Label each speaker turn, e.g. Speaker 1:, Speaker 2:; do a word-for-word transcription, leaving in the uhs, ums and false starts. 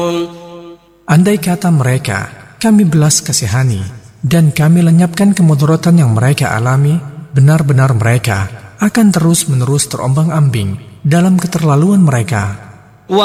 Speaker 1: Andai kata mereka, kami belas kasihani, dan kami lenyapkan kemudaratan yang mereka alami, benar-benar mereka akan terus-menerus terombang-ambing dalam keterlaluan mereka.